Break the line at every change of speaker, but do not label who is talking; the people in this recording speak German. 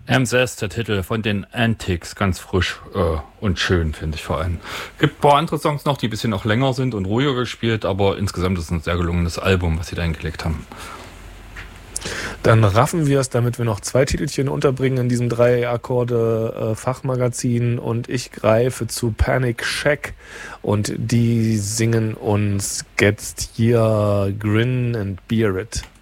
MZS, der Titel von den Antics, ganz frisch und schön, finde ich vor allem. Gibt ein paar andere Songs noch, die ein bisschen noch länger sind und ruhiger gespielt, aber insgesamt ist es ein sehr gelungenes Album, was sie da hingelegt haben.
Dann raffen wir es, damit wir noch 2 Titelchen unterbringen in diesem 3-Akkorde-Fachmagazin, und ich greife zu Panic Shack und die singen uns Get Your Grin and Bear It.